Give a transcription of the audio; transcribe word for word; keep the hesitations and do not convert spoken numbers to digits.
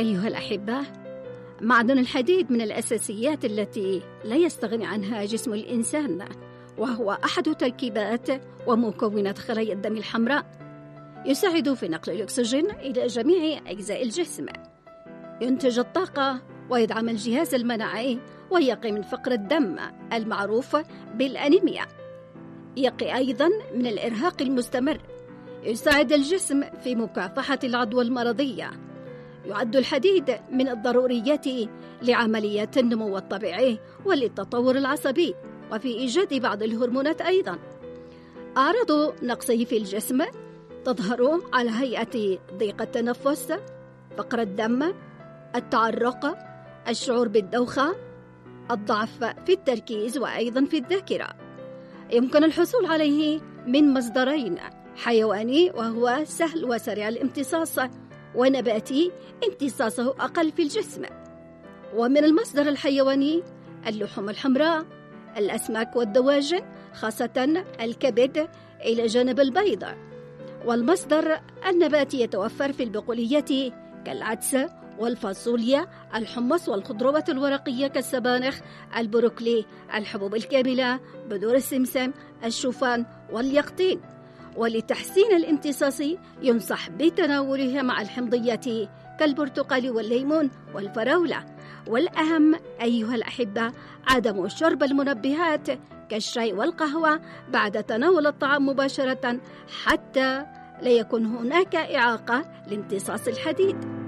أيها الأحبة، معدن الحديد من الأساسيات التي لا يستغني عنها جسم الإنسان، وهو أحد تركيبات ومكونات خلايا الدم الحمراء. يساعد في نقل الأكسجين إلى جميع أجزاء الجسم، ينتج الطاقة ويدعم الجهاز المناعي، ويقي من فقر الدم المعروف بالأنيميا. يقي أيضا من الإرهاق المستمر، يساعد الجسم في مكافحة العدوى المرضية. يعد الحديد من الضروريات لعمليات النمو الطبيعي وللتطور العصبي، وفي إيجاد بعض الهرمونات أيضا. أعراض نقصه في الجسم تظهر على هيئة ضيق التنفس، فقر الدم، التعرق، الشعور بالدوخة، الضعف في التركيز وأيضا في الذاكرة. يمكن الحصول عليه من مصدرين: حيواني وهو سهل وسريع الامتصاص، ونباتي امتصاصه أقل في الجسم. ومن المصدر الحيواني اللحوم الحمراء، الأسماك والدواجن خاصة الكبد إلى جانب البيض. والمصدر النباتي يتوفر في البقوليات كالعدس والفاصوليا، الحمص والخضروات الورقية كالسبانخ، البروكلي، الحبوب الكاملة، بذور السمسم، الشوفان واليقطين. ولتحسين الامتصاص ينصح بتناولها مع الحمضيات كالبرتقال والليمون والفراولة. والأهم أيها الأحبة عدم شرب المنبهات كالشاي والقهوة بعد تناول الطعام مباشرة، حتى لا يكون هناك إعاقة لامتصاص الحديد.